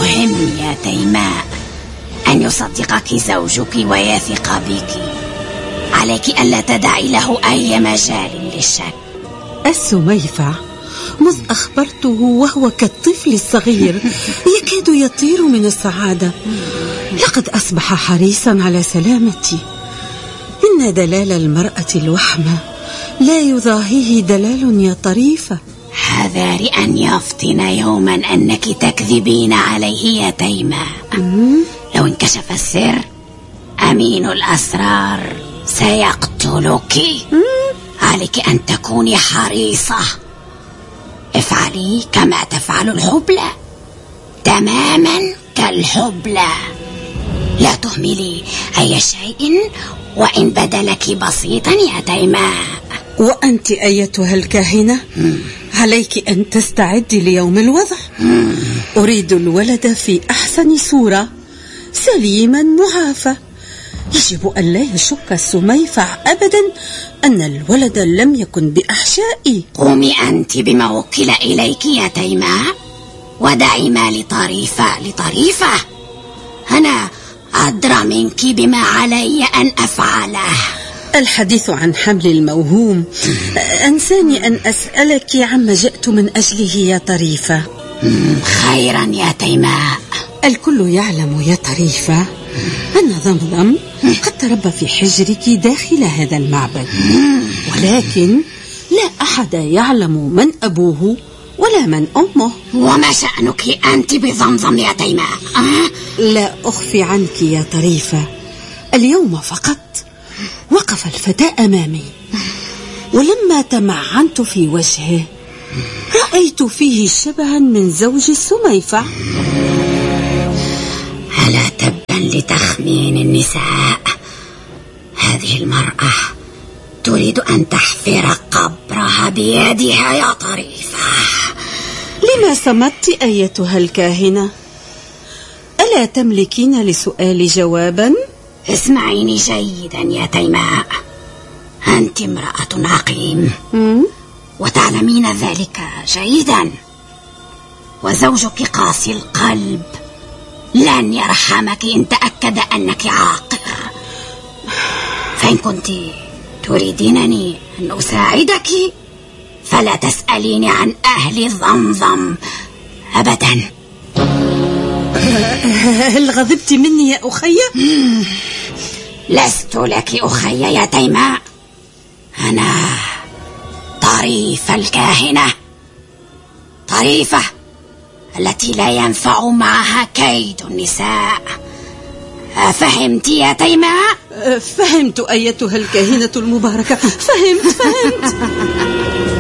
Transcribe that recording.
المهم يا تيماء أن يصدقك زوجك ويثق بك. عليك ألا تدعي له أي مجال للشك. السميفع مذ أخبرته وهو كالطفل الصغير يكاد يطير من السعادة، لقد أصبح حريصا على سلامتي. إن دلال المرأة الوحمة لا يضاهيه دلال يا طريفة. حذار أن يفطن يوما أنك تكذبين عليه يا تيماء. لو انكشف السر أمين الأسرار سيقتلك. عليك أن تكوني حريصة. افعلي كما تفعل الحبلى، تماما كالحبلى. لا تهملي أي شيء وإن بدلك بسيطا يا تيماء. وأنت أيتها الكاهنة عليك أن تستعدي ليوم الوضع. أريد الولد في أحسن صورة، سليما معافى. يجب أن لا يشك السميفع أبدا أن الولد لم يكن بأحشائي. قومي أنت بما وكل إليك يا تيماء، ودعي ما لطريفة. أنا أدرى منك بما علي أن أفعله. الحديث عن حمل الموهوم أنساني أن أسألك عما جئت من أجله يا طريفة. خيرا يا تيماء. الكل يعلم يا طريفة أن ضمضم قد تربى في حجرك داخل هذا المعبد، ولكن لا أحد يعلم من أبوه ولا من أمه. وما شأنك أنت بضمضم يا تيماء؟ لا أخفي عنك يا طريفة، اليوم فقط وقف الفتى أمامي، ولما تمعنت في وجهه رأيت فيه شبها من زوج السميفع. ألا تبا لتخمين النساء، هذه المرأة تريد أن تحفر قبرها بيدها يا طريفة. لما صمت أيتها الكاهنة؟ ألا تملكين لسؤالي جوابا؟ اسمعيني جيدا يا تيماء، أنت امرأة عقيم وتعلمين ذلك جيدا، وزوجك قاسي القلب لن يرحمك إن تأكد أنك عاقر. فإن كنت تريدينني أن أساعدك فلا تسأليني عن أهل ضمضم أبدا. هل غضبت مني يا أخي؟ لست لك أخي يا تيماء، أنا طريفة الكاهنة، طريفة التي لا ينفع معها كيد النساء. فهمت يا تيماء؟ فهمت أيتها الكاهنة المباركة، فهمت.